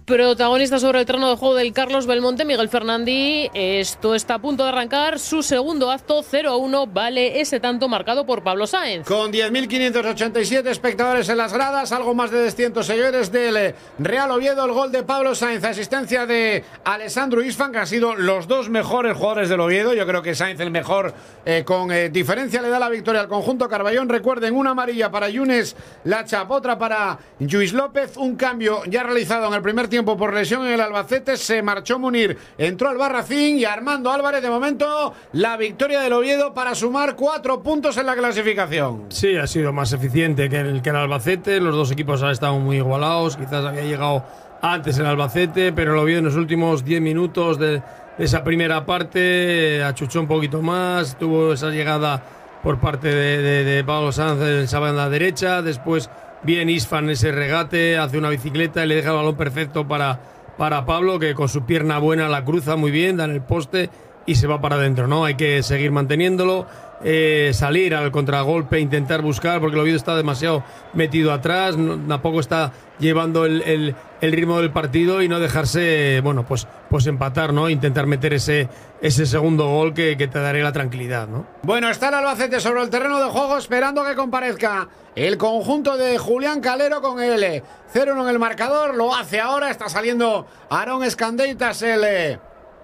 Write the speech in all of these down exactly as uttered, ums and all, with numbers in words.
Protagonista sobre el terreno de juego del Carlos Belmonte, Miguel Fernandi. Esto está a punto de arrancar su segundo acto. Cero a uno vale ese tanto marcado por Pablo Sáenz. Con diez mil quinientos ochenta y siete espectadores en las gradas, algo más de doscientos seguidores del Real Oviedo. El gol de Pablo Sáenz, asistencia de Alessandro Isfan, que han sido los dos mejores jugadores del Oviedo. Yo creo que Sáenz el mejor, eh, con eh, diferencia, le da la victoria al conjunto Carballón. Recuerden, una amarilla para Yunes Lachap, otra para Lluís López. Un cambio ya realizado en el primer tiempo por lesión en el Albacete. Se marchó Munir, entró Albarracín y Armando Álvarez. De momento, la victoria del Oviedo para sumar cuatro puntos en la clasificación. Sí, ha sido más eficiente que el, que el Albacete. Los dos equipos han estado muy igualados. Quizás había llegado antes el Albacete, pero el Oviedo en los últimos diez minutos de, de esa primera parte achuchó un poquito más. Tuvo esa llegada por parte de, de, de Pablo Sáenz en esa banda derecha. Después bien Isfan ese regate, hace una bicicleta y le deja el balón perfecto para, para Pablo, que con su pierna buena la cruza muy bien, da en el poste y se va para adentro, ¿no? Hay que seguir manteniéndolo, eh, salir al contragolpe, intentar buscar, porque el Oviedo está demasiado metido atrás, no, tampoco está llevando el, el, el ritmo del partido y no dejarse, bueno, pues, pues empatar, ¿no? Intentar meter ese, ese segundo gol que, que te daría la tranquilidad, ¿no? Bueno, está el Albacete sobre el terreno de juego esperando que comparezca el conjunto de Julián Calero con el cero uno en el marcador. Lo hace ahora, está saliendo Aarón Escandeitas, el,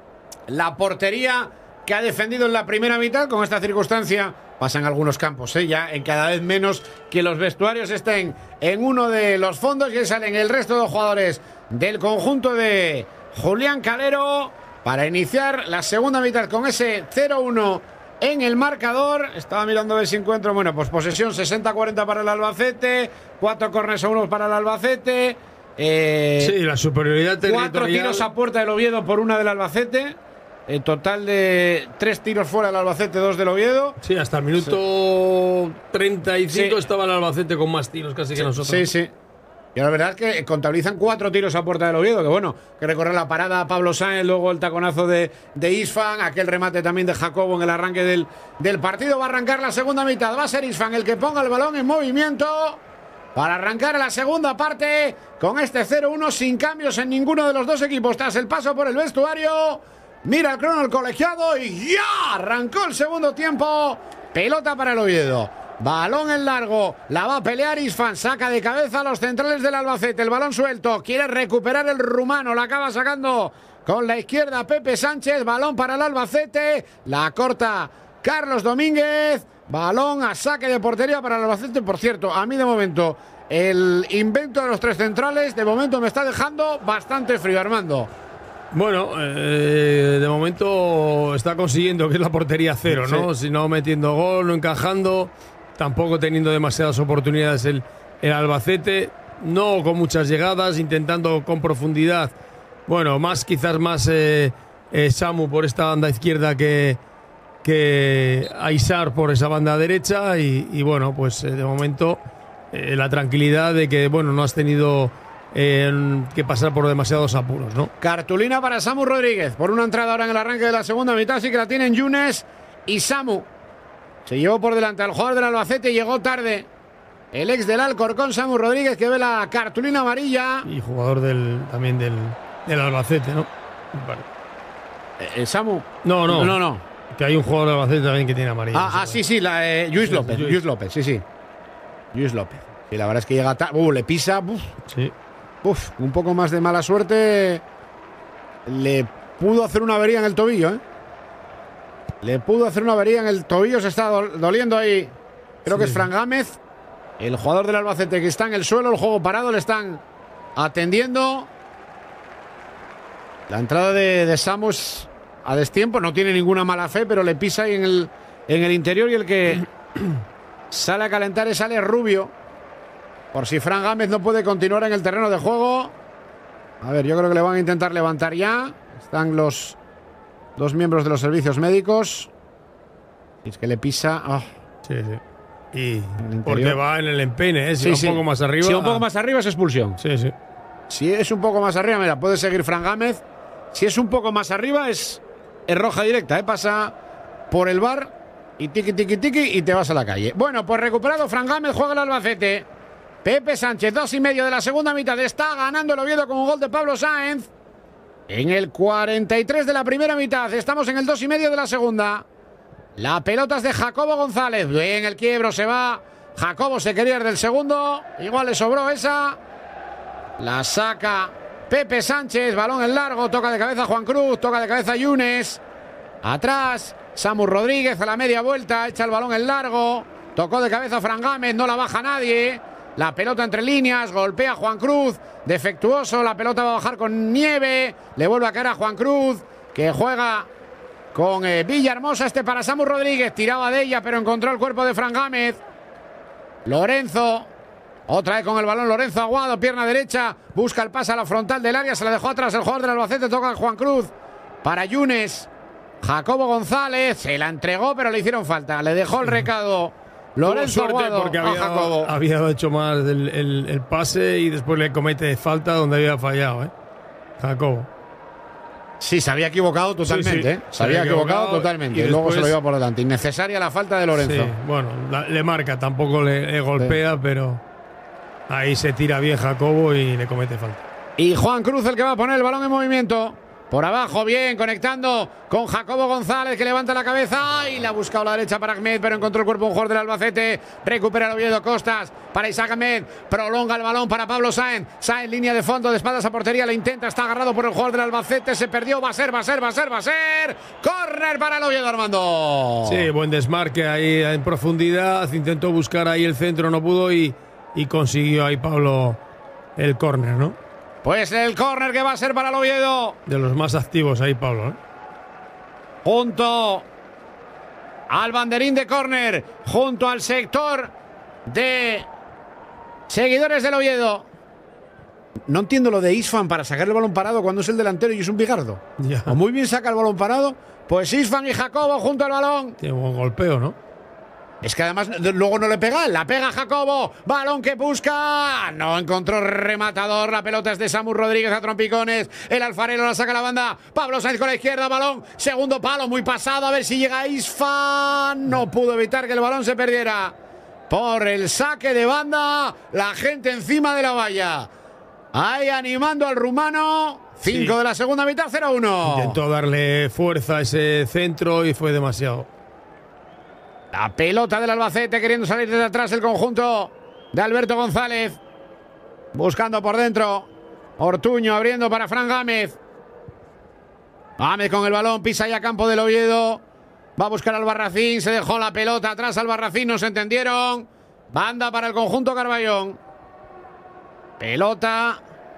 la portería que ha defendido en la primera mitad. Con esta circunstancia pasan algunos campos, ¿eh? Ya en cada vez menos que los vestuarios estén en uno de los fondos y salen el resto de jugadores del conjunto de Julián Calero para iniciar la segunda mitad con ese cero uno en el marcador. Estaba mirando a ver si encuentro. Bueno, pues posesión sesenta a cuarenta para el Albacete, cuatro corners a uno para el Albacete. Eh, sí, la superioridad territorial. Cuatro tiros a puerta del Oviedo por una del Albacete. En total de tres tiros fuera del Albacete, dos del Oviedo. Sí, hasta el minuto sí. treinta y cinco sí. Estaba el Albacete con más tiros casi sí, que nosotros. Sí, sí. Y la verdad es que contabilizan cuatro tiros a puerta del Oviedo, que bueno, que recorrer la parada a Pablo Sáenz, luego el taconazo de, de Isfan, aquel remate también de Jacobo en el arranque del, del partido. Va a arrancar la segunda mitad, va a ser Isfan el que ponga el balón en movimiento para arrancar la segunda parte con este cero uno sin cambios en ninguno de los dos equipos. Tras el paso por el vestuario, mira el crono el colegiado y ya arrancó el segundo tiempo. Pelota para el Oviedo. Balón en largo, la va a pelear Isfan, saca de cabeza a los centrales del Albacete, el balón suelto, quiere recuperar el rumano, la acaba sacando con la izquierda Pepe Sánchez, balón para el Albacete, la corta Carlos Domínguez, balón a saque de portería para el Albacete. Por cierto, a mí de momento el invento de los tres centrales de momento me está dejando bastante frío, Armando. Bueno, eh, de momento está consiguiendo que es la portería cero, ¿no? Sí. Si no metiendo gol, no encajando, tampoco teniendo demasiadas oportunidades el, el Albacete, no con muchas llegadas, intentando con profundidad. Bueno, más quizás más eh, eh, Samu por esta banda izquierda que, que Aisar por esa banda derecha y, y bueno, pues eh, de momento eh, la tranquilidad de que, bueno, no has tenido Eh, que pasar por demasiados apuros, ¿no? Cartulina para Samu Rodríguez por una entrada ahora en el arranque de la segunda mitad, sí que la tienen Yunes y Samu. Se llevó por delante al jugador del Albacete, llegó tarde el ex del Alcorcón, Samu Rodríguez, que ve la cartulina amarilla. Y jugador del también del, del Albacete, ¿no? Vale. Eh, Samu. No, no. No, no. Que hay un jugador del Albacete también que tiene amarilla. Ah, ah sí, sí, la, eh, Lluís sí, López. Lluís López, sí, sí. Lluís López. Y la verdad es que llega tarde. Uh, le pisa. Uf. Sí. Uf, un poco más de mala suerte. Le pudo hacer una avería en el tobillo, ¿eh? Le pudo hacer una avería en el tobillo. Se está doliendo ahí. Creo sí. que es Fran Gámez, el jugador del Albacete, que está en el suelo. El juego parado, le están atendiendo. La entrada de, de Samus a destiempo. No tiene ninguna mala fe, pero le pisa ahí en el, en el interior. Y el que sale a calentar es Ale Rubio. Por si Fran Gámez no puede continuar en el terreno de juego. A ver, yo creo que le van a intentar levantar ya. Están los dos miembros de los servicios médicos. Y es que le pisa. Oh. Sí, sí. Y porque va en el empeine, ¿eh? Si sí, va sí. un poco más arriba. Si va un poco más arriba es expulsión. Sí, sí. Si es un poco más arriba, mira, puede seguir Fran Gámez. Si es un poco más arriba es, es roja directa, ¿eh? Pasa por el bar y tiqui, tiqui, tiqui y te vas a la calle. Bueno, pues recuperado Fran Gámez, juega el Albacete. Pepe Sánchez, dos y medio de la segunda mitad. Está ganando el Oviedo con un gol de Pablo Sáenz. En el cuarenta y tres de la primera mitad. Estamos en el dos y medio de la segunda. La pelota es de Jacobo González. Bien, el quiebro se va. Jacobo se quería ir del segundo. Igual le sobró esa. La saca Pepe Sánchez. Balón en largo. Toca de cabeza Juan Cruz. Toca de cabeza Yunes. Atrás Samu Rodríguez a la media vuelta. Echa el balón en largo. Tocó de cabeza Fran Gámez. No la baja nadie. La pelota entre líneas. Golpea Juan Cruz. Defectuoso. La pelota va a bajar con Nieve. Le vuelve a caer a Juan Cruz, que juega con eh, Villahermosa. Este para Samu Rodríguez. Tiraba de ella, pero encontró el cuerpo de Fran Gámez. Lorenzo. Otra vez con el balón Lorenzo Aguado. Pierna derecha. Busca el pase a la frontal del área. Se la dejó atrás el jugador del Albacete. Toca a Juan Cruz. Para Yunes. Jacobo González. Se la entregó, pero le hicieron falta. Le dejó el recado Lorenzo Aguado porque había, a Jacobo. había hecho mal el, el, el pase y después le comete falta donde había fallado, ¿eh? Jacobo. Sí, se había equivocado totalmente, sí, sí. ¿eh? Se, se había equivocado, equivocado totalmente. Y, y luego después, se lo iba por delante. Innecesaria la falta de Lorenzo. Sí, bueno, la, le marca, tampoco le, le golpea, sí. Pero ahí se tira bien Jacobo y le comete falta. Y Juan Cruz el que va a poner el balón en movimiento. Por abajo, bien, conectando con Jacobo González, que levanta la cabeza y la ha buscado a la derecha para Ahmed, pero encontró el cuerpo un jugador del Albacete. Recupera el Oviedo Costas para Isaac Ahmed. Prolonga el balón para Pablo Sáenz. Sáenz, línea de fondo, de espaldas a portería, le intenta, está agarrado por el jugador del Albacete. Se perdió, va a ser, va a ser, va a ser, va a ser. Córner para el Oviedo, Armando. Sí, buen desmarque ahí en profundidad. Intentó buscar ahí el centro, no pudo y, y consiguió ahí Pablo el córner, ¿no? Pues el córner que va a ser para el Oviedo. De los más activos ahí, Pablo, ¿eh? Junto al banderín de córner, junto al sector de seguidores del Oviedo. No entiendo lo de Isfan para sacar el balón parado cuando es el delantero y es un bigardo. Ya. O muy bien saca el balón parado. Pues Isfan y Jacobo junto al balón. Tiene buen golpeo, ¿no? Es que además luego no le pega, la pega Jacobo, balón que busca, no encontró rematador, la pelota es de Samu Rodríguez a trompicones, el alfarero la saca a la banda, Pablo Sáenz con la izquierda, balón, segundo palo, muy pasado, a ver si llega Isfan, no pudo evitar que el balón se perdiera por el saque de banda, la gente encima de la valla, ahí animando al rumano, cinco sí. de la segunda mitad, cero uno. Intentó darle fuerza a ese centro y fue demasiado. La pelota del Albacete queriendo salir desde atrás el conjunto de Alberto González. Buscando por dentro. Ortuño abriendo para Fran Gámez. Gámez con el balón, pisa ya campo del Oviedo. Va a buscar al Barracín, se dejó la pelota atrás al Barracín, no se entendieron. Banda para el conjunto Carballón. Pelota.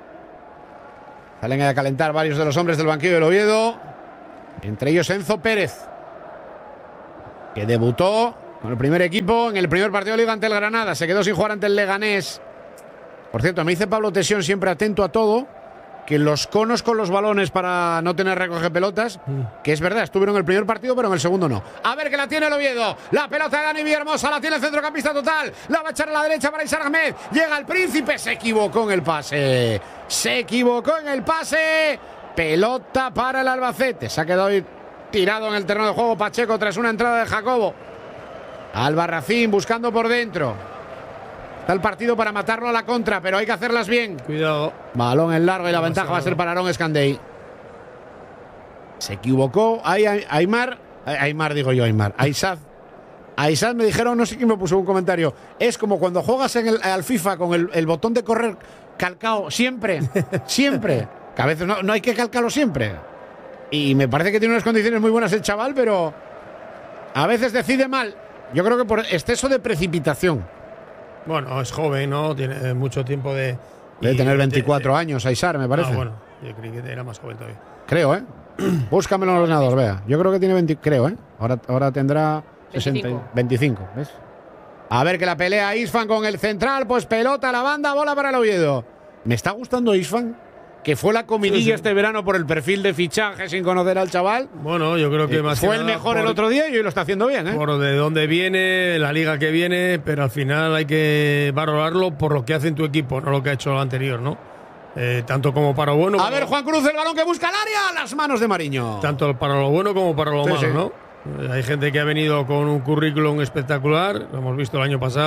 Salen a calentar varios de los hombres del banquillo del Oviedo. Entre ellos Enzo Pérez, que debutó con el primer equipo en el primer partido de Liga ante el Granada. Se quedó sin jugar ante el Leganés. Por cierto, me dice Pablo Tesión, siempre atento a todo, que los conos con los balones para no tener recoge pelotas, mm. que es verdad, estuvieron en el primer partido, pero en el segundo no. A ver que la tiene el Oviedo. La pelota de Dani Villahermosa, la tiene el centrocampista total. La va a echar a la derecha para Isaac Ahmed. Llega el Príncipe, se equivocó en el pase. Se equivocó en el pase. Pelota para el Albacete. Se ha quedado ahí tirado en el terreno de juego Pacheco tras una entrada de Jacobo. Albarracín buscando por dentro. Está el partido para matarlo a la contra, pero hay que hacerlas bien. Cuidado. Balón en largo y la ventaja va a ser para Aaron Escandey. Se equivocó. Ahí Aymar. Aymar digo yo, Aymar. Aysad. Aysad me dijeron, no sé quién me puso un comentario. Es como cuando juegas en el, al FIFA con el, el botón de correr calcado siempre. Siempre. Que a veces no, no hay que calcarlo siempre. Y me parece que tiene unas condiciones muy buenas el chaval, pero a veces decide mal. Yo creo que por exceso de precipitación. Bueno, es joven, ¿no? Tiene mucho tiempo de... Debe tener veinticuatro de, años, Aysar, me parece. Ah, bueno, yo creí que era más joven todavía. Creo, ¿eh? Búscamelo en el ordenador, vea. Yo creo que tiene veinte, creo, ¿eh? Ahora, ahora tendrá sesenta, veinticinco, ¿ves? A ver que la pelea Isfan con el central, pues pelota a la banda, bola para el Oviedo. Me está gustando Isfan, que fue la comidilla sí, sí. este verano por el perfil de fichaje sin conocer al chaval. Bueno, yo creo que eh, más fue que el nada mejor por, el otro día y hoy lo está haciendo bien, ¿eh? Por de dónde viene, la liga que viene, pero al final hay que valorarlo por lo que hace en tu equipo, no lo que ha hecho el anterior, ¿no? Eh, tanto como para lo bueno. A ver, Juan Cruz, el balón que busca el área, las manos de Mariño. Tanto para lo bueno como para lo sí, malo, sí. ¿no? Eh, hay gente que ha venido con un currículum espectacular, lo hemos visto el año pasado,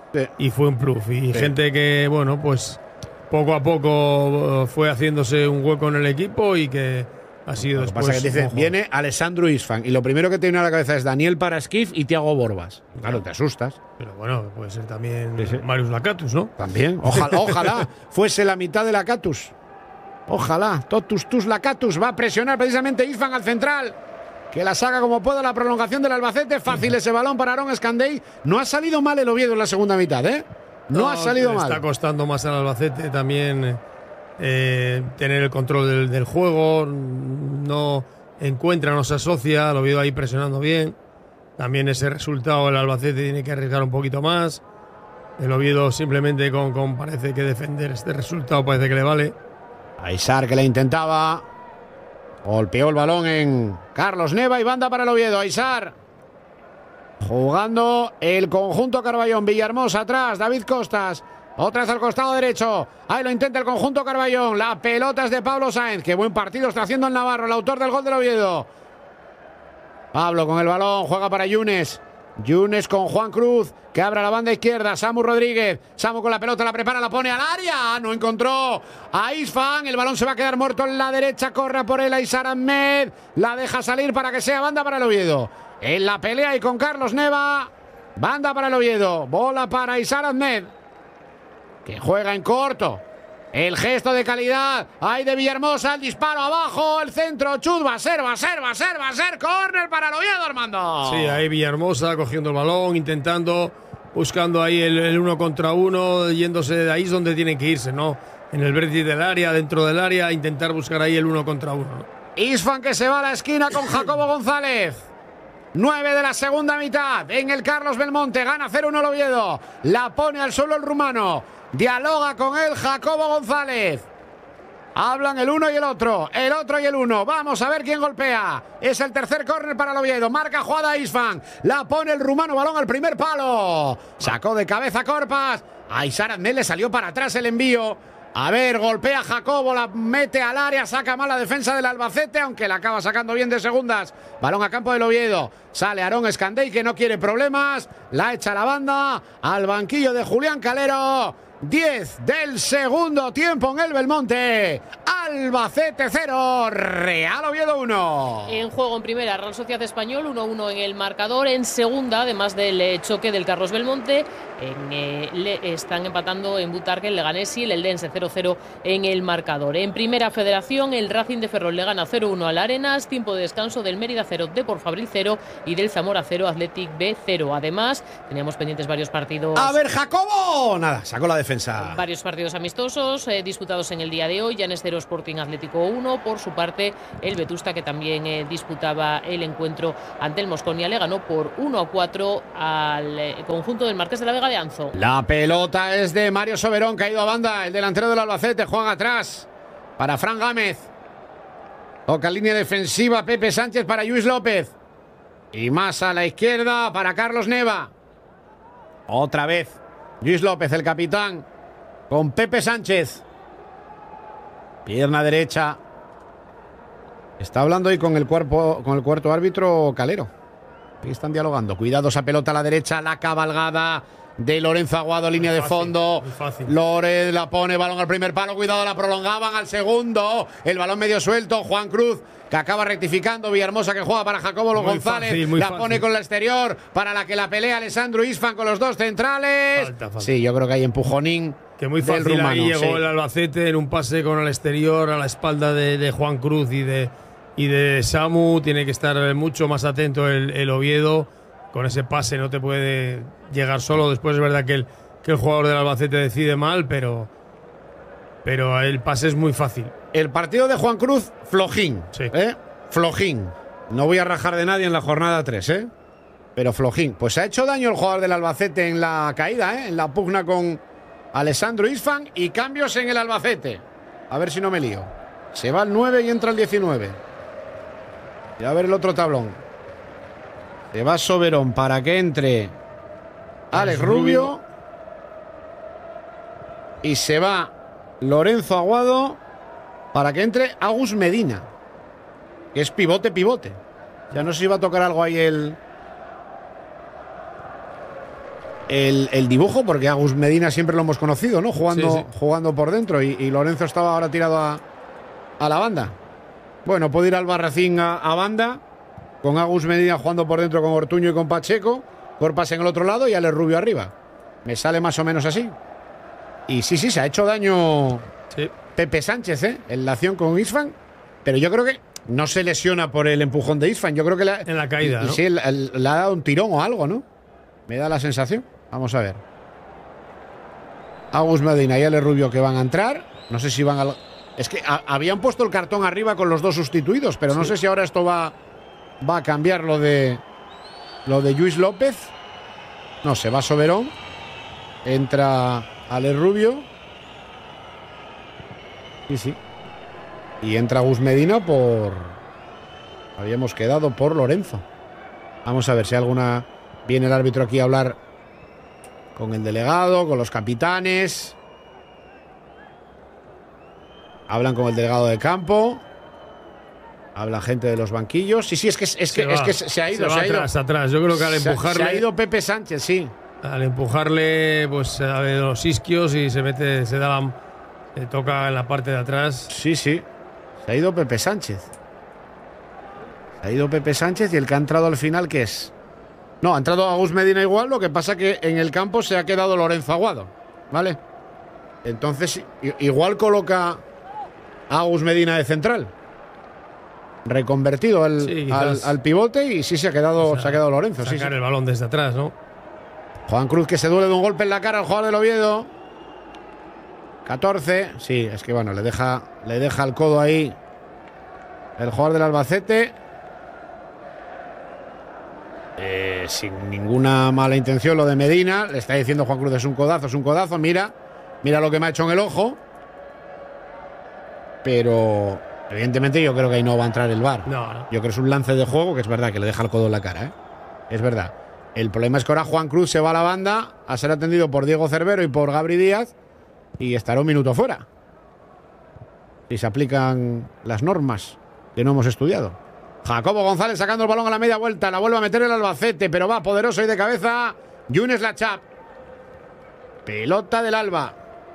Sí. y fue un plus. Y Sí. gente que, bueno, pues poco a poco fue haciéndose un hueco en el equipo y que ha sido Lo que después. pasa es que dice, ojo. viene Alessandro Isfan y lo primero que te viene a la cabeza es Daniel Paraskif y Thiago Borbas. Claro, te asustas. Pero bueno, puede ser también Sí, sí. Marius Lacatus, ¿no? También. Ojalá, ojalá fuese la mitad de la Catus. Ojalá. Totus tus la Catus. Va a presionar precisamente Isfan al central. Que la saca como pueda la prolongación del Albacete. Fácil ese balón para Aaron Escandey. No ha salido mal el Oviedo en la segunda mitad, ¿eh? No, no ha salido le mal. Está costando más al Albacete también eh, tener el control del, del juego. No encuentra, no se asocia. Lo veo ahí presionando bien. También ese resultado el Albacete tiene que arriesgar un poquito más. El Oviedo simplemente con, con parece que defender este resultado parece que le vale. Aisar que la intentaba. Golpeó el balón en Carlos Neva y banda para el Oviedo. Aisar. Jugando el conjunto Carballón. Villahermosa atrás. David Costas. Otra vez al costado derecho. Ahí lo intenta el conjunto Carballón. La pelota es de Pablo Sáenz. Qué buen partido está haciendo el Navarro, el autor del gol del Oviedo. Pablo con el balón. Juega para Yunes. Yunes con Juan Cruz, que abre la banda izquierda. Samu Rodríguez. Samu con la pelota, la prepara, la pone al área. No encontró a Isfan. El balón se va a quedar muerto en la derecha. Corre por él Aisar Ahmed. La deja salir para que sea banda para el Oviedo. En la pelea y con Carlos Neva. Banda para el Oviedo. Bola para Aisar Ahmed, que juega en corto. El gesto de calidad. Ahí de Villahermosa. El disparo abajo. El centro. Chut. Va a ser, va a ser, va a ser, va a ser. Córner para el Oviedo, Armando. Sí, ahí Villahermosa cogiendo el balón, intentando, buscando ahí el, el uno contra uno, yéndose de ahí es donde tienen que irse, ¿no? En el vértice del área, dentro del área, intentar buscar ahí el uno contra uno, ¿no? Isfan que se va a la esquina con Jacobo González. nueve de la segunda mitad. En el Carlos Belmonte. Gana cero uno el Oviedo. La pone al suelo el rumano. Dialoga con él Jacobo González. Hablan el uno y el otro. El otro y el uno. Vamos a ver quién golpea. Es el tercer córner para el Oviedo. Marca jugada Isfan. La pone el rumano. Balón al primer palo. Sacó de cabeza Corpas. A Aisar Ahmed le salió para atrás el envío. A ver, golpea Jacobo, la mete al área, saca mal la defensa del Albacete, aunque la acaba sacando bien de segundas. Balón a campo del Oviedo. Sale Aaron Escandey, que no quiere problemas. La echa a la banda al banquillo de Julián Calero. diez del segundo tiempo en el Belmonte. Albacete cero, Real Oviedo uno. En juego en primera, Real Sociedad Español uno uno en el marcador. En segunda, además del eh, choque del Carlos Belmonte, en, eh, le están empatando en Butarque el Leganés y el Eldense cero cero en el marcador. En primera federación, el Racing de Ferrol le gana cero uno al Arenas. Tiempo de descanso del Mérida cero, Depor Fabril cero y del Zamora cero, Athletic B cero. Además, teníamos pendientes varios partidos. A ver, Jacobo. Nada, sacó la defensa. Varios partidos amistosos eh, disputados en el día de hoy. Llanes cero, Sporting Atlético uno. Por su parte, el Vetusta, que también eh, disputaba el encuentro ante el Mosconia, le ganó por uno a cuatro al eh, conjunto del Marqués de la Vega de Anzo. La pelota es de Mario Soberón, caído a banda. El delantero del Albacete. Juega atrás para Fran Gámez. Toca línea defensiva Pepe Sánchez para Luis López. Y más a la izquierda para Carlos Neva. Otra vez Luis López, el capitán, con Pepe Sánchez. Pierna derecha. Está hablando hoy con el cuerpo, con el cuarto árbitro Calero. Ahí están dialogando. Cuidado esa pelota a la derecha. La cabalgada de Lorenzo Aguado, línea de fondo. Lore la pone, balón al primer palo. Cuidado, la prolongaban al segundo. El balón medio suelto. Juan Cruz, que acaba rectificando. Villahermosa, que juega para Jacobo muy González. Fácil, la fácil. Pone con la exterior para la que la pelea Alessandro Isfan con los dos centrales. Falta, falta. Sí, yo creo que hay empujonín. Que muy fácil del rumano, ahí llegó sí. El Albacete en un pase con el exterior a la espalda de, de Juan Cruz y de, y de Samu. Tiene que estar mucho más atento el, el Oviedo. Con ese pase no te puede llegar solo. Después es verdad que el, que el jugador del Albacete decide mal, pero, pero el pase es muy fácil. El partido de Juan Cruz, flojín. Sí. ¿eh? Flojín. No voy a rajar de nadie en la jornada tres, ¿eh? Pero flojín. Pues se ha hecho daño el jugador del Albacete en la caída, ¿eh? En la pugna con Alessandro Isfan, y cambios en el Albacete. A ver si no me lío. Se va el nueve y entra el diecinueve. Y a ver el otro tablón. Se va Soberón para que entre Alex Rubio. Rubio. Y se va Lorenzo Aguado para que entre Agus Medina, que es pivote, pivote. Ya no sé si va a tocar algo ahí el... el, el dibujo, porque Agus Medina siempre lo hemos conocido, ¿no? Jugando, sí, sí. jugando por dentro y, y Lorenzo estaba ahora tirado a, a la banda. Bueno, puede ir Albarracín a, a banda, con Agus Medina jugando por dentro con Ortuño y con Pacheco, Corpas en el otro lado y Ale Rubio arriba. Me sale más o menos así. Y sí, sí, se ha hecho daño Sí. Pepe Sánchez, ¿eh? En la acción con Isfan, pero yo creo que no se lesiona por el empujón de Isfan. Yo creo que la, En la caída, y, y ¿no? sí, el- el- le ha dado un tirón o algo, ¿no? Me da la sensación. Vamos a ver. Agus Medina y Ale Rubio que van a entrar. No sé si van a. Es que a- habían puesto el cartón arriba con los dos sustituidos, pero no Sí. sé si ahora esto va, va a cambiar lo de. Lo de Lluís López. No se va Soberón. Entra Ale Rubio. Sí, sí. Y entra Gus Medina por. Habíamos quedado por Lorenzo. Vamos a ver si alguna. Viene el árbitro aquí a hablar con el delegado, con los capitanes. Hablan con el delegado de campo. Habla gente de los banquillos. Sí, sí, es que, es que, Se es va, que se ha ido. Se Se, va ha ido. atrás, atrás. Yo creo que al Se- empujarle. se ha ido Pepe Sánchez, sí. Al empujarle, pues a ver, los isquios y se mete, se da la, le toca en la parte de atrás. Sí, sí. Se ha ido Pepe Sánchez. Se ha ido Pepe Sánchez y el que ha entrado al final, ¿qué es? No, ha entrado Agus Medina igual, lo que pasa que en el campo se ha quedado Lorenzo Aguado, ¿vale? Entonces, i- igual coloca a Agus Medina de central. Reconvertido al, Sí, al, quizás. al pivote y sí se ha quedado, O sea, se ha quedado Lorenzo. Sí, Sacar sí. el balón desde atrás, ¿no? Juan Cruz que se duele de un golpe en la cara al jugador del Oviedo. catorce. Sí, es que bueno, le deja, le deja el codo ahí el jugador del Albacete. Eh, sin ninguna mala intención lo de Medina. Le está diciendo Juan Cruz, es un codazo, es un codazo. Mira, mira lo que me ha hecho en el ojo. Pero evidentemente yo creo que ahí no va a entrar el V A R. No, no. Yo creo que es un lance de juego que es verdad que le deja el codo en la cara, ¿eh? Es verdad. El problema es que ahora Juan Cruz se va a la banda a ser atendido por Diego Cervero y por Gabri Díaz y estará un minuto fuera. Si se aplican las normas que no hemos estudiado. Jacobo González sacando el balón a la media vuelta. La vuelve a meter el Albacete, pero va poderoso y de cabeza. Yunes Lachap. Pelota del Alba.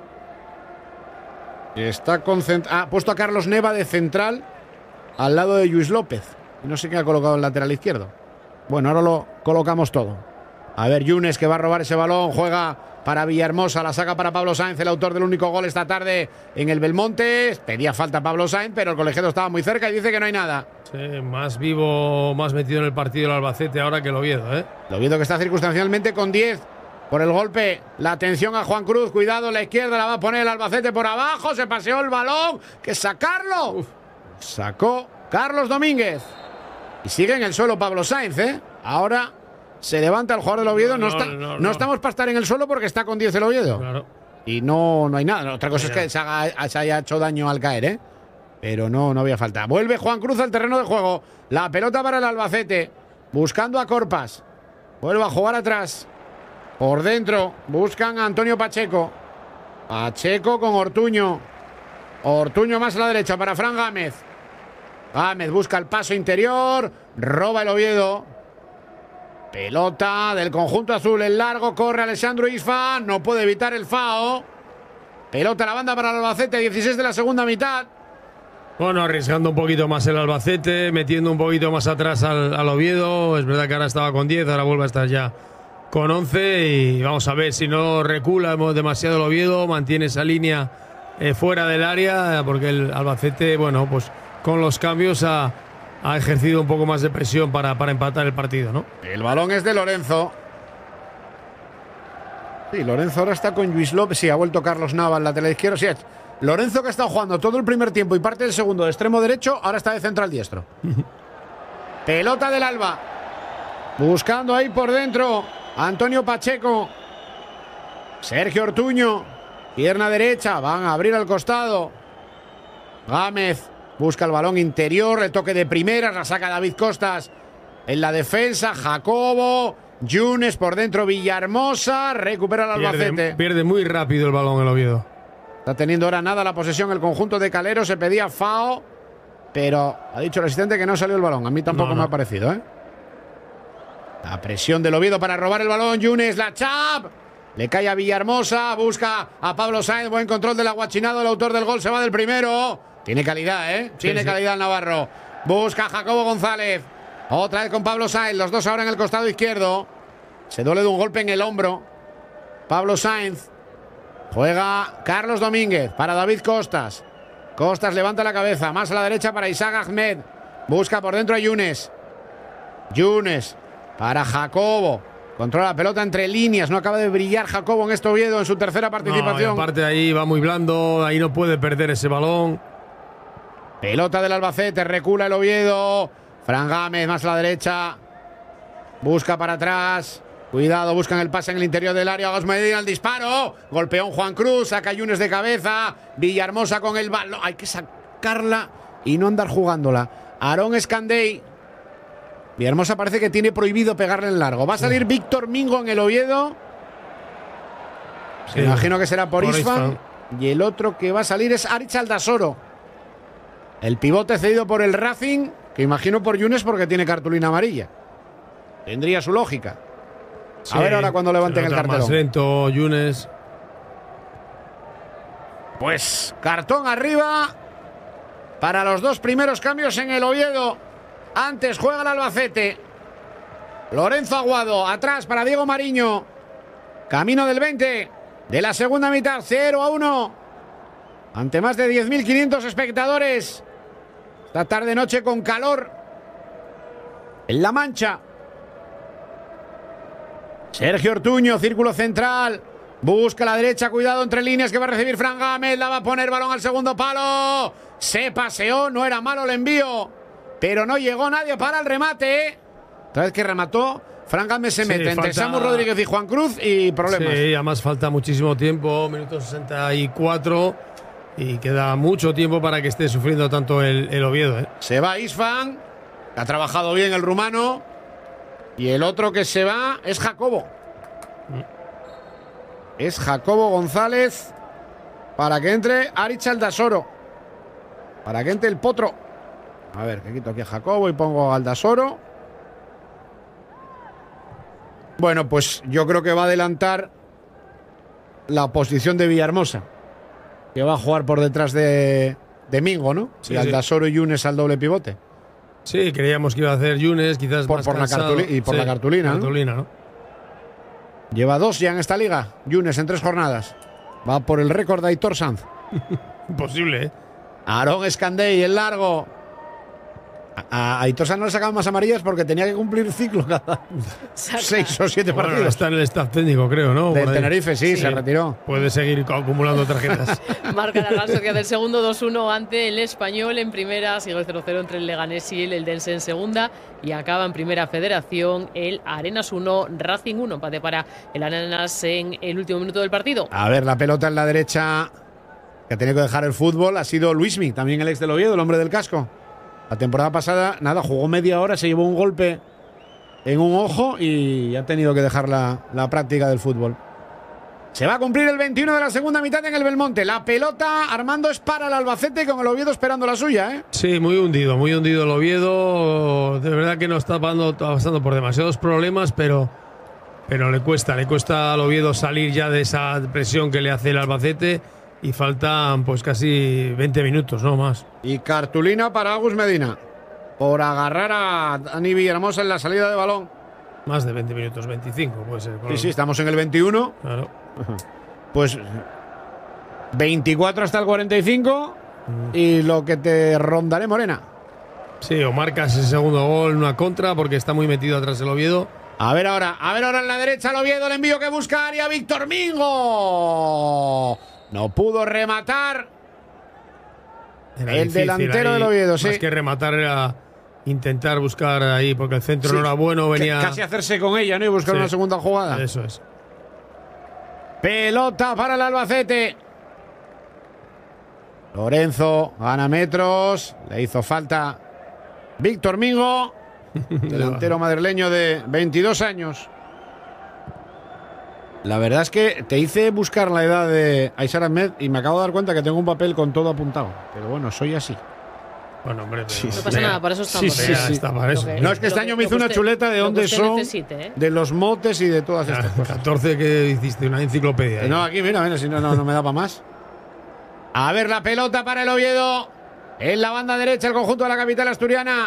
Está concentrado. Ha puesto a Carlos Neva de central al lado de Lluís López. Y no sé quién ha colocado el lateral izquierdo. Bueno, ahora lo colocamos todo. A ver, Yunes que va a robar ese balón. Juega para Villahermosa. La saca para Pablo Sáenz, el autor del único gol esta tarde en el Belmonte. Pedía falta Pablo Sáenz, pero el colegiado estaba muy cerca y dice que no hay nada. Sí, más vivo, más metido en el partido el Albacete ahora que el Oviedo, ¿eh? Lo Oviedo que está circunstancialmente con diez por el golpe. La atención a Juan Cruz. Cuidado, la izquierda la va a poner el Albacete por abajo. Se paseó el balón. ¡Que sacarlo! Uf. Sacó Carlos Domínguez. Y sigue en el suelo Pablo Sáenz, ¿eh? Ahora se levanta el jugador del Oviedo. No, No, está, no, no, no. estamos para estar en el suelo porque está con diez el Oviedo. Claro. Y no, no hay nada. Otra cosa Mira. es que se, haga- se haya hecho daño al caer, ¿eh? Pero no, no había falta. Vuelve Juan Cruz al terreno de juego. La pelota para el Albacete. Buscando a Corpas. Vuelve a jugar atrás. Por dentro. Buscan a Antonio Pacheco. Pacheco con Ortuño. Ortuño más a la derecha para Fran Gámez. Gámez busca el paso interior. Roba el Oviedo. Pelota del conjunto azul en largo. Corre Alessandro Isfa. No puede evitar el FAO. Pelota a la banda para el Albacete. dieciséis de la segunda mitad. Bueno, arriesgando un poquito más el Albacete, metiendo un poquito más atrás al, al Oviedo. Es verdad que ahora estaba con diez, ahora vuelve a estar ya con once. Y vamos a ver si no recula demasiado el Oviedo, mantiene esa línea eh, fuera del área, porque el Albacete, bueno, pues con los cambios ha, ha ejercido un poco más de presión para, para empatar el partido, ¿no? El balón es de Lorenzo. Sí, Lorenzo ahora está con Lluís López. Sí, ha vuelto Carlos Nava al lateral izquierdo. Sí, Lorenzo que ha estado jugando todo el primer tiempo y parte del segundo de extremo derecho, ahora está de central diestro. Pelota del Alba. Buscando ahí por dentro Antonio Pacheco. Sergio Ortuño. Pierna derecha. Van a abrir al costado. Gámez busca el balón interior. Retoque de primera. La saca David Costas en la defensa. Jacobo. Yunes por dentro. Villahermosa. Recupera el Albacete. Pierde, pierde muy rápido el balón el Oviedo. Está teniendo ahora nada la posesión el conjunto de Calero. Se pedía FAO, pero ha dicho el asistente que no salió el balón. A mí tampoco No, no. me ha parecido, ¿eh? La presión del Oviedo para robar el balón. Yunes, la chap. Le cae a Villahermosa. Busca a Pablo Sáenz. Buen control del aguachinado. El autor del gol se va del primero. Tiene calidad, ¿eh? Sí, Tiene sí. calidad el Navarro. Busca a Jacobo González. Otra vez con Pablo Sáenz. Los dos ahora en el costado izquierdo. Se duele de un golpe en el hombro. Pablo Sáenz. Juega Carlos Domínguez para David Costas. Costas levanta la cabeza. Más a la derecha para Isaac Ahmed. Busca por dentro a Yunes. Yunes para Jacobo. Controla la pelota entre líneas. No acaba de brillar Jacobo en este Oviedo en su tercera participación. No, aparte de ahí va muy blando. Ahí no puede perder ese balón. Pelota del Albacete. Recula el Oviedo. Fran Gámez más a la derecha. Busca para atrás. Cuidado, buscan el pase en el interior del área. Agus Medina, el disparo. Golpeón Juan Cruz. Saca Yunes de cabeza. Villahermosa con el balón. Hay que sacarla y no andar jugándola. Aarón Escandey. Villahermosa parece que tiene prohibido pegarle en largo. Va a salir Víctor Mingo en el Oviedo. Sí, Me imagino que será por, por Isfan. Isfan. Y el otro que va a salir es Aritz Aldasoro. El pivote cedido por el Racing, que imagino por Yunes porque tiene cartulina amarilla. Tendría su lógica. Sí, a ver ahora cuando levanten se el nota cartelón. más lento, Yunes. Pues cartón arriba para los dos primeros cambios en el Oviedo. Antes juega el Albacete. Lorenzo Aguado atrás para Diego Mariño. Camino del veinte de la segunda mitad. cero a uno. Ante más de diez mil quinientos espectadores. Esta tarde noche con calor en La Mancha. Sergio Ortuño, círculo central. Busca la derecha, cuidado entre líneas que va a recibir Fran Gámez. La va a poner balón al segundo palo. Se paseó, no era malo el envío. Pero no llegó nadie para el remate. Otra vez que remató, Fran Gámez se Sí, mete entre falta- Samu Rodríguez y Juan Cruz y problemas. Sí, además falta muchísimo tiempo, minuto sesenta y cuatro. Y queda mucho tiempo para que esté sufriendo tanto el, el Oviedo, ¿eh? Se va Isfan, que ha trabajado bien el rumano. Y el otro que se va es Jacobo. Es Jacobo González para que entre Aritz Aldasoro. Para que entre el Potro. A ver, que quito aquí a Jacobo y pongo a Aldasoro. Bueno, pues yo creo que va a adelantar la posición de Villahermosa, que va a jugar por detrás de, de Mingo, ¿no? Sí, y Aldasoro y Yunes al doble pivote. Sí, creíamos que iba a hacer Yunes, quizás Por- más por la cansado. cartuli- y por Sí, la cartulina, ¿no? cartulina, ¿no? Lleva dos ya en esta liga. Yunes en tres jornadas. Va por el récord de Aitor Sanz. Imposible, ¿eh? Aarón Escandey, el largo. A, a Aitor Sanz no le sacaban más amarillas porque tenía que cumplir ciclo cada Saca. seis o siete Bueno, partidos. está en el staff técnico, creo, ¿no? Del Por ahí. Tenerife, sí, Sí. se retiró. Puede seguir acumulando tarjetas. Marca la Real Sociedad del segundo dos uno ante el Español en primera. Sigue el cero cero entre el Leganés y el Eldense en segunda. Y acaba en primera federación el Arenas uno, Racing uno. Empate para el Arenas en el último minuto del partido. A ver, la pelota en la derecha que ha tenido que dejar el fútbol ha sido Luismi, también el ex del Oviedo, el hombre del casco. La temporada pasada, nada, jugó media hora, se llevó un golpe en un ojo y ha tenido que dejar la, la práctica del fútbol. Se va a cumplir el veintiuno de la segunda mitad en el Belmonte. La pelota, Armando, es para el Albacete con el Oviedo esperando la suya, ¿eh? Sí, muy hundido, muy hundido el Oviedo. De verdad que no está pasando, pasando por demasiados problemas, pero, pero le cuesta, le cuesta al Oviedo salir ya de esa presión que le hace el Albacete. Y faltan pues casi veinte minutos, no más. Y cartulina para Agus Medina por agarrar a Dani Villahermosa en la salida de balón. Más de veinte minutos, veinticinco puede ser. Sí, sí, estamos en el veintiuno. Claro. Pues veinticuatro hasta el cuarenta y cinco y lo que te rondaré, Morena. Sí, o marcas ese segundo gol, una contra, porque está muy metido atrás el Oviedo. A ver ahora, a ver ahora en la derecha el Oviedo, el envío que busca área, Víctor Mingo. No pudo rematar. Era El difícil delantero ahí, del Oviedo, sí. Más que rematar era intentar buscar ahí, porque el centro Sí, no era bueno, venía... Casi hacerse con ella, ¿no? Y buscar Sí. una segunda jugada. Eso es. Pelota para el Albacete. Lorenzo gana metros. Le hizo falta Víctor Mingo, delantero madrileño de veintidós años. La verdad es que te hice buscar la edad de Aysar Ahmed y me acabo de dar cuenta que tengo un papel con todo apuntado. Pero bueno, soy así. Bueno, hombre, pero Sí, No sí. pasa nada, para eso estamos. Sí, sí, sí. Está para eso. Lo que- No, es que este lo año que- me hizo lo que una usted- chuleta de lo que dónde usted son, necesite, ¿eh? de los motes y de todas estas cosas. catorce que hiciste, una enciclopedia. ahí. No, aquí, mira, mira, si no, no, no me da para más. A ver, la pelota para el Oviedo. En la banda derecha, el conjunto de la capital asturiana.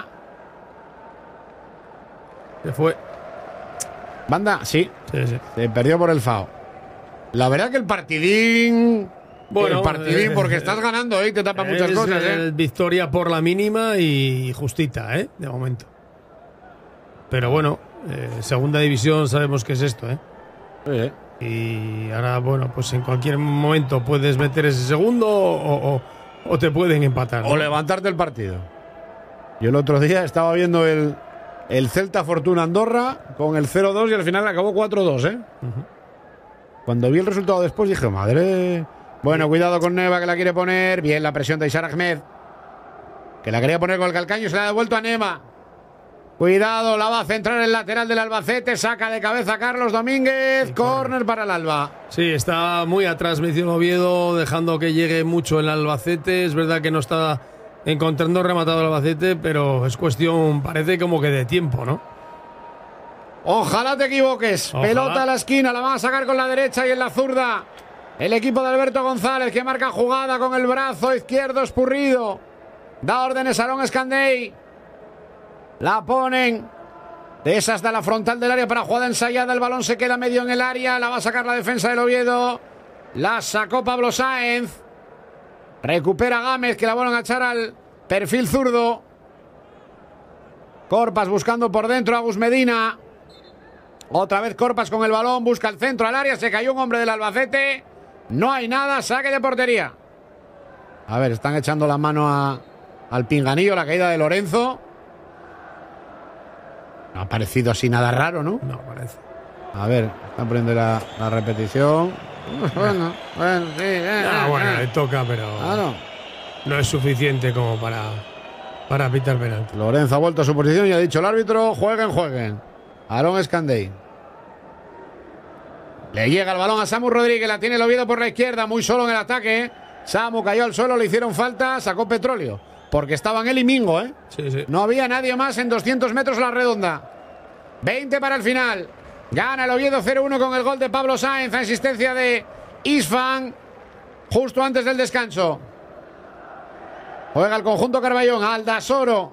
Se fue. Banda, sí, Sí, sí. se perdió por el FAO. La verdad que el partidín. Bueno, el partidín, eh, porque eh, estás ganando, ¿eh? Y te tapa muchas Es, cosas, eh, ¿eh? victoria por la mínima y justita, ¿eh? De momento. Pero bueno, eh, segunda división sabemos que es esto, ¿eh? Sí, Y ahora, bueno, pues en cualquier momento puedes meter ese segundo o, o- o te pueden empatar, ¿no? O levantarte el partido. Yo el otro día estaba viendo el, el Celta Fortuna Andorra con el cero dos y al final acabó cuatro dos, ¿eh? Cuando vi el resultado después dije, madre. Bueno, cuidado con Neva que la quiere poner. Bien la presión de Isar Ahmed. Que la quería poner con el calcaño y se la ha devuelto a Neva. Cuidado, la va a centrar el lateral del Albacete. Saca de cabeza Carlos Domínguez. Córner para el Alba. Sí, está muy atrás Misión Oviedo, dejando que llegue mucho el Albacete. Es verdad que no está encontrando rematado el Albacete, pero es cuestión, parece como que de tiempo, ¿no? Ojalá te equivoques. Ojalá. Pelota a la esquina, la van a sacar con la derecha y en la zurda. El equipo de Alberto González que marca jugada con el brazo izquierdo escurrido. Da órdenes a Aaron Escandey. La ponen. De esa hasta la frontal del área para jugada ensayada. El balón se queda medio en el área. La va a sacar la defensa del Oviedo. La sacó Pablo Sáenz. Recupera Gámez que la vuelven a echar al perfil zurdo. Corpas buscando por dentro a Agus Medina. Otra vez Corpas con el balón. Busca el centro al área. Se cayó un hombre del Albacete. No hay nada. Saque de portería. A ver, están echando la mano a, al pinganillo. La caída de Lorenzo. No ha parecido así nada raro, ¿no? No, parece. A ver, están poniendo la, la repetición. Bueno, bueno, sí. eh, Ah, eh, bueno, eh. le toca, pero Claro. no es suficiente como para, para pitar penalti. Lorenzo ha vuelto a su posición y ha dicho el árbitro, jueguen, jueguen. Aaron Escandey. Le llega el balón a Samu Rodríguez, la tiene el Oviedo por la izquierda, muy solo en el ataque. Samu cayó al suelo, le hicieron falta, sacó Petróleo. Porque estaban él y Mingo, ¿eh? Sí, sí. No había nadie más en doscientos metros a la redonda. veinte para el final. Gana el Oviedo cero uno con el gol de Pablo Sáenz a asistencia de Isfan justo antes del descanso. Juega el conjunto Carballón, Aldasoro.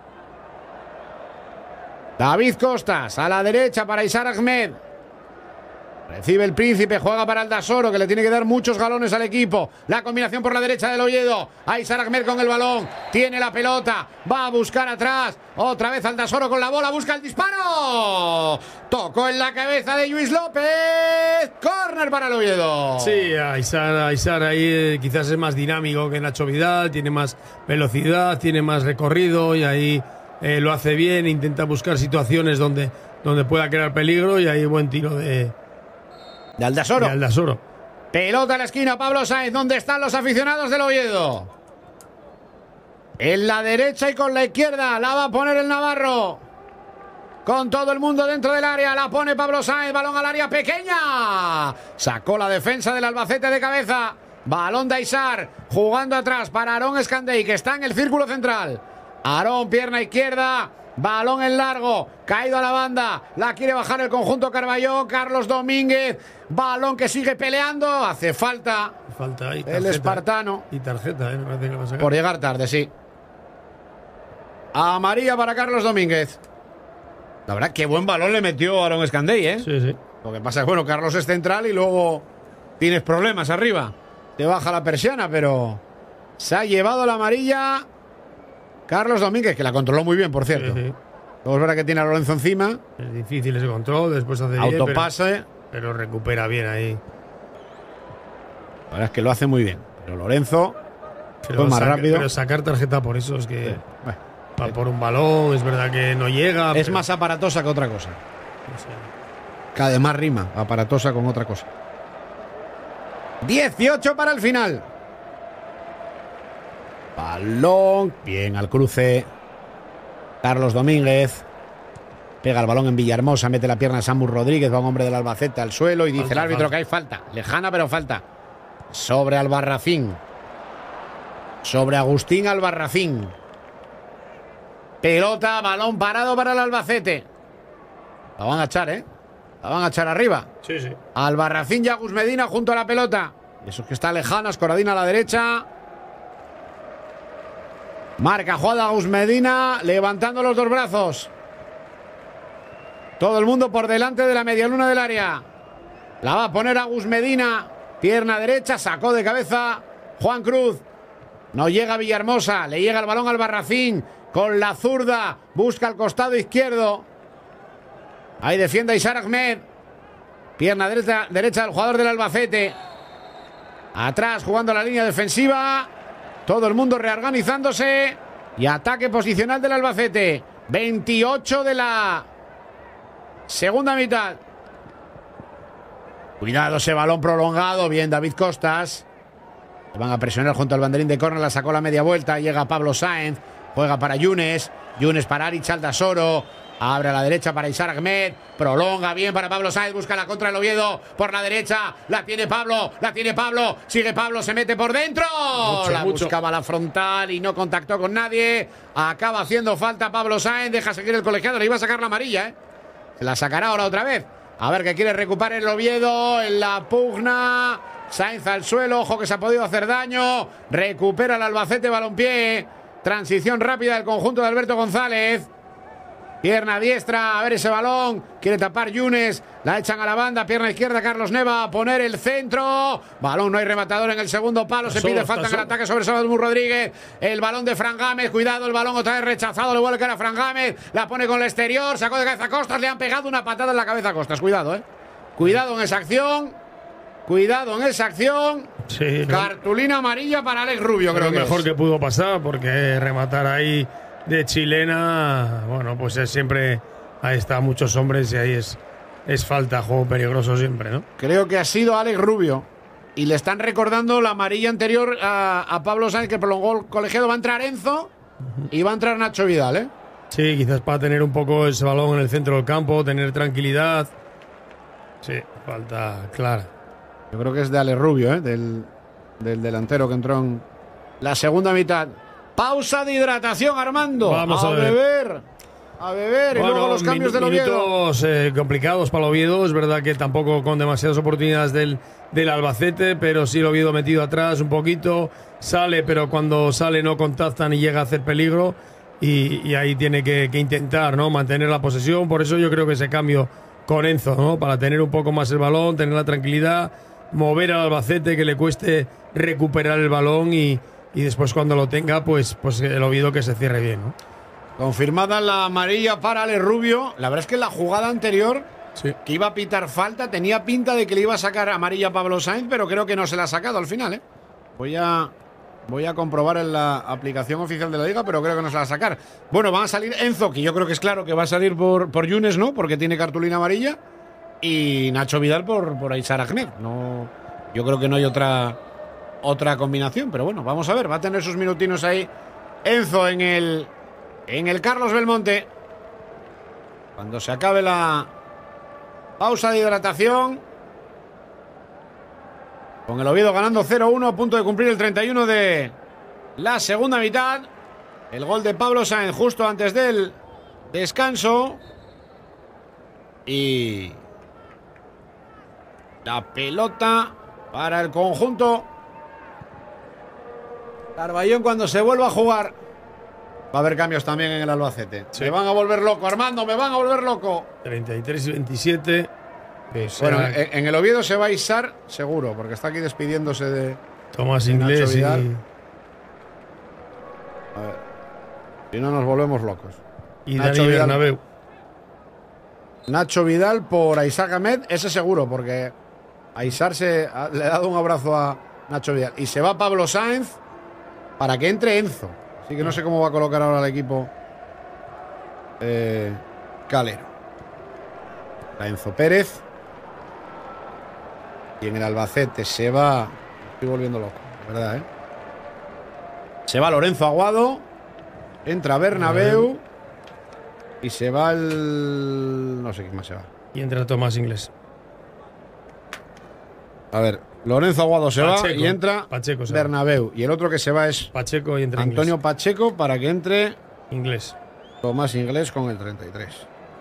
David Costas a la derecha para Isar Ahmed. Recibe el Príncipe, juega para Aldasoro, que le tiene que dar muchos galones al equipo. La combinación por la derecha del Oviedo. A Isar Ahmed con el balón. Tiene la pelota. Va a buscar atrás. Otra vez Aldasoro con la bola. Busca el disparo. Tocó en la cabeza de Luis López. Córner para el Oviedo. Sí, Aisar, Aisar ahí eh, quizás es más dinámico que Nacho Vidal, tiene más velocidad, tiene más recorrido y ahí eh, lo hace bien, intenta buscar situaciones donde, donde pueda crear peligro y ahí buen tiro de, De Aldasoro. de Aldasoro. Pelota a la esquina, Pablo Sáenz. ¿Dónde están los aficionados del Oviedo? En la derecha y con la izquierda. La va a poner el Navarro. Con todo el mundo dentro del área. La pone Pablo Sáenz. Balón al área pequeña. Sacó la defensa del Albacete de cabeza. Balón de Aisar. Jugando atrás para Aaron Escandey, que está en el círculo central. Aarón, pierna izquierda. Balón en largo, caído a la banda, la quiere bajar el conjunto Carballón, Carlos Domínguez, balón que sigue peleando, hace falta Falta ahí, el tarjeta. espartano Y tarjeta, eh, me parece que va a sacar. por llegar tarde, sí. Amarilla para Carlos Domínguez. La verdad, qué buen balón le metió Aaron Escandey, ¿eh? Sí, sí. Lo que pasa es que, bueno, Carlos es central y luego tienes problemas arriba. Te baja la persiana, pero se ha llevado la amarilla Carlos Domínguez, que la controló muy bien, por cierto. Sí, sí. Luego es verdad que tiene a Lorenzo encima. Es difícil ese control, después hace bien, Autopase. pero, pero recupera bien ahí. La verdad es que lo hace muy bien. Pero Lorenzo Pero, fue más saca- rápido. pero sacar tarjeta por eso es que Bueno, va por un balón, es verdad que no llega. es pero- más aparatosa que otra cosa. no sé. Que además rima, aparatosa con otra cosa. dieciocho para el final. Balón, bien al cruce. Carlos Domínguez. Pega el balón en Villahermosa, mete la pierna a Samu Rodríguez, va un hombre del Albacete al suelo y dice Falta, el árbitro falta. que hay falta. Lejana, pero falta. Sobre Albarracín. Sobre Agustín Albarracín. Pelota, balón parado para el Albacete. La van a echar, ¿eh? La van a echar arriba. Sí, sí. Albarracín y Agus Medina junto a la pelota. Y eso es que está lejana, Escoradín a la derecha. Marca jugada Agus Medina, levantando los dos brazos. Todo el mundo por delante de la medialuna del área. La va a poner Agus Medina. Pierna derecha, sacó de cabeza Juan Cruz. No llega Villahermosa, le llega el balón al Albarracín. Con la zurda, busca el costado izquierdo. Ahí defiende Aysar Ahmed. Pierna derecha, derecha del jugador del Albacete. Atrás jugando la línea defensiva. Todo el mundo reorganizándose. Y ataque posicional del Albacete. veintiocho de la segunda mitad. Cuidado ese balón prolongado. Bien David Costas. Le van a presionar junto al banderín de córner. La sacó la media vuelta. Llega Pablo Sáenz. Juega para Yunes. Yunes para Aritz Aldasoro. Abre a la derecha para Aysar Ahmed. Prolonga bien para Pablo Sáenz. Busca la contra del Oviedo. Por la derecha. La tiene Pablo. La tiene Pablo. Sigue Pablo. Se mete por dentro. Mucho, la mucho. buscaba la frontal y no contactó con nadie. Acaba haciendo falta Pablo Sáenz. Deja seguir el colegiado. Le iba a sacar la amarilla, ¿eh? Se la sacará ahora otra vez. A ver que quiere recuperar el Oviedo. En la pugna. Sáenz al suelo. Ojo que se ha podido hacer daño. Recupera el Albacete Balompié. Transición rápida del conjunto de Alberto González. Pierna diestra, a ver ese balón. Quiere tapar Yunes. La echan a la banda. Pierna izquierda, Carlos Neva. A poner el centro. Balón, no hay rematador en el segundo palo. Se pide falta en el ataque sobre Salvador Rodríguez. El balón de Fran Gámez. Cuidado, el balón otra vez rechazado. Le vuelve a caer a Fran Gámez. La pone con el exterior. Sacó de cabeza a Costas. Le han pegado una patada en la cabeza a Costas. Cuidado, eh. Cuidado en esa acción. Cuidado en esa acción. Sí, Cartulina amarilla para Alex Rubio, creo lo que mejor es. que pudo pasar, porque rematar ahí de chilena, bueno, pues es siempre, ahí está muchos hombres y ahí es, es falta, juego peligroso siempre, ¿no? Creo que ha sido Alex Rubio. Y le están recordando la amarilla anterior a, a Pablo Sáenz, que prolongó el colegiado. Va a entrar Enzo y va a entrar Nacho Vidal, ¿eh? Sí, quizás para tener un poco ese balón en el centro del campo, tener tranquilidad. Sí, falta clara. Yo creo que es de Alex Rubio, ¿eh? Del, del delantero que entró en la segunda mitad. Pausa de hidratación, Armando. Vamos a, a ver. beber. A beber. Bueno, y luego los cambios del Oviedo. Minutos eh, complicados para el Oviedo. Es verdad que tampoco con demasiadas oportunidades del, del Albacete, pero sí el Oviedo metido atrás un poquito. Sale, pero cuando sale no contactan y llega a hacer peligro. Y, y ahí tiene que, que intentar, ¿no?, mantener la posesión. Por eso yo creo que ese cambio con Enzo, ¿no?, para tener un poco más el balón, tener la tranquilidad, mover al Albacete, que le cueste recuperar el balón y, y después cuando lo tenga, pues, pues el Oviedo que se cierre bien, ¿no? Confirmada la amarilla para Alex Rubio. La verdad es que en la jugada anterior, sí, que iba a pitar falta, tenía pinta de que le iba a sacar amarilla a Pablo Sáenz, pero creo que no se la ha sacado al final, ¿eh? Voy a, voy a comprobar en la aplicación oficial de la Liga, pero creo que no se la va a sacar. Bueno, van a salir Enzo, que yo creo que es claro que va a salir por, por Yunes, ¿no?, porque tiene cartulina amarilla. Y Nacho Vidal por, por Aysar Ahmed. No, yo creo que no hay otra, otra combinación, pero bueno, vamos a ver. Va a tener sus minutinos ahí Enzo en el, en el Carlos Belmonte. Cuando se acabe la pausa de hidratación. Con el Oviedo ganando cero uno, a punto de cumplir el treinta y uno de la segunda mitad. El gol de Pablo Sáenz justo antes del descanso. Y la pelota para el conjunto Carballón cuando se vuelva a jugar. Va a haber cambios también en el Albacete. Sí. Me van a volver loco, Armando, me van a volver loco. treinta y tres y veintisiete. Bueno, en, en el Oviedo se va a Aysar seguro, porque está aquí despidiéndose de Tomás de Nacho Inglés y, Vidal. A ver, si no nos volvemos locos. y Nacho Dani Vidal. Bernabéu. Nacho Vidal por Aysar Ahmed, ese seguro, porque Aysar se ha, le ha dado un abrazo a Nacho Vidal. Y se va Pablo Sáenz para que entre Enzo. Así que no sé cómo va a colocar ahora el equipo eh, Calero. A Enzo Pérez. Y en el Albacete se va. Me estoy volviendo loco, ¿verdad, eh? Se va Lorenzo Aguado. Entra Bernabéu. Y se va el... no sé quién más se va. Y entra Tomás Inglés. A ver, Lorenzo Aguado se Pacheco, va y entra Pacheco se va. Bernabéu. Y el otro que se va es Pacheco y entra Antonio Inglés. Pacheco para que entre Inglés. Tomás Inglés con el treinta y tres.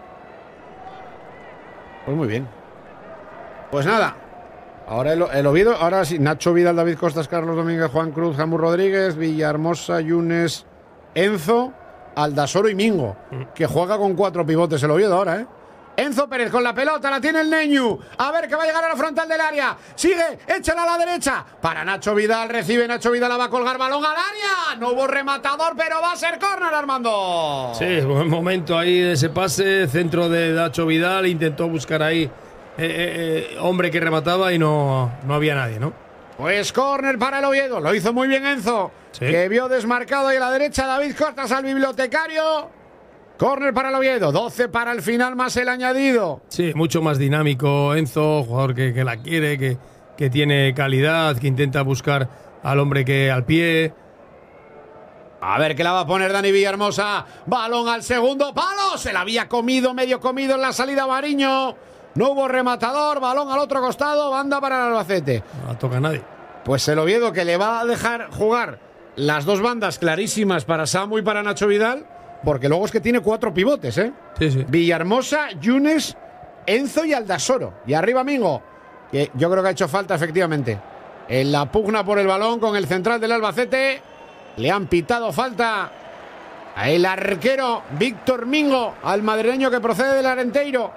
Pues muy bien. Pues nada. Ahora el, el Oviedo, ahora sí, Nacho Vidal, David Costas, Carlos Domínguez, Juan Cruz, Jamu Rodríguez, Villahermosa, Yunes, Enzo, Aldasoro y Mingo, que juega con cuatro pivotes el Oviedo ahora, ¿eh? Enzo Pérez con la pelota, la tiene el Neñu. A ver que va a llegar a la frontal del área. Sigue, échala a la derecha. Para Nacho Vidal, recibe Nacho Vidal, la va a colgar, balón al área. No hubo rematador, pero va a ser córner, Armando. Sí, buen momento ahí de ese pase, centro de Nacho Vidal, intentó buscar ahí eh, eh, eh, hombre que remataba y no, no había nadie, ¿no? Pues córner para el Oviedo, lo hizo muy bien Enzo, sí. Que vio desmarcado ahí a la derecha David Costas al bibliotecario. Córner para el Oviedo, doce para el final más el añadido. Sí, mucho más dinámico Enzo, jugador que, que la quiere, que, que tiene calidad, que intenta buscar al hombre que al pie. A ver qué la va a poner Dani Villahermosa. Balón al segundo palo, se la había comido, medio comido en la salida Mariño. No hubo rematador, balón al otro costado, banda para el Albacete. No la toca a nadie. Pues el Oviedo que le va a dejar jugar las dos bandas clarísimas para Samu y para Nacho Vidal. Porque luego es que tiene cuatro pivotes, ¿eh? Sí, sí. Villahermosa, Yunes, Enzo y Aldasoro. Y arriba Mingo, que yo creo que ha hecho falta efectivamente. En la pugna por el balón con el central del Albacete. Le han pitado falta a el arquero Víctor Mingo, al madrileño que procede del Arenteiro.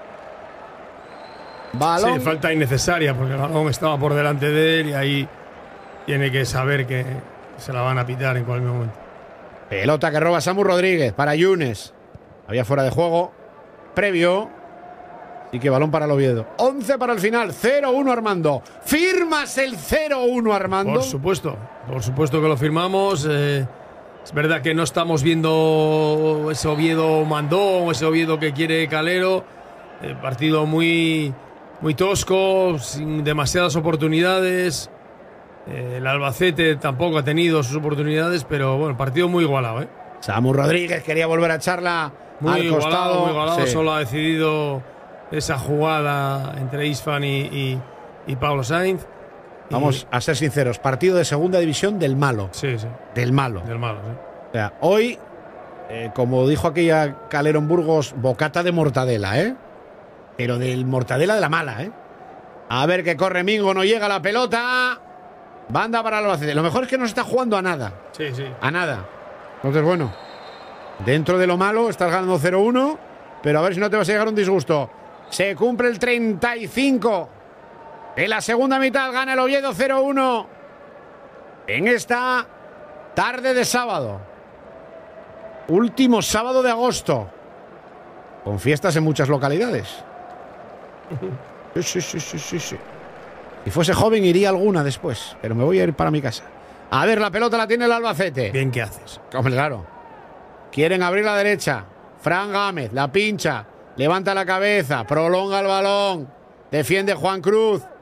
Balón. Sí, falta innecesaria porque el balón estaba por delante de él y ahí tiene que saber que se la van a pitar en cualquier momento. Pelota que roba Samu Rodríguez para Yunes. Había fuera de juego. Previo. Y que balón para el Oviedo. once para el final. cero uno Armando. ¿Firmas el cero uno Armando? Por supuesto. Por supuesto que lo firmamos. Eh, es verdad que no estamos viendo ese Oviedo mandón, ese Oviedo que quiere Calero. Eh, partido muy, muy tosco, sin demasiadas oportunidades. Eh, el Albacete tampoco ha tenido sus oportunidades, pero bueno, partido muy igualado, ¿eh? Samu Rodríguez quería volver a echarla muy al igualado, costado. Muy igualado, sí. Solo ha decidido esa jugada entre Isfan y, y, y Pablo Sainz. Vamos y, a ser sinceros, partido de segunda división del malo. Sí, sí. Del malo. Del malo, sí. O sea, hoy, eh, como dijo aquella Calero en Burgos, bocata de mortadela, ¿eh? Pero del mortadela de la mala, ¿eh? A ver que corre Mingo, no llega la pelota. Banda para el Albacete. Lo mejor es que no se está jugando a nada. Sí, sí. A nada. Entonces, bueno, dentro de lo malo, estás ganando cero uno, pero a ver si no te vas a llegar un disgusto. Se cumple el treinta y cinco. En la segunda mitad gana el Oviedo cero uno. En esta tarde de sábado. Último sábado de agosto. Con fiestas en muchas localidades. Sí, sí, sí, sí, sí, sí. Si fuese joven iría alguna después, pero me voy a ir para mi casa. A ver, la pelota la tiene el Albacete. Bien, ¿qué haces? Hombre, claro. Quieren abrir la derecha. Fran Gámez, la pincha. Levanta la cabeza, prolonga el balón. Defiende Juan Cruz.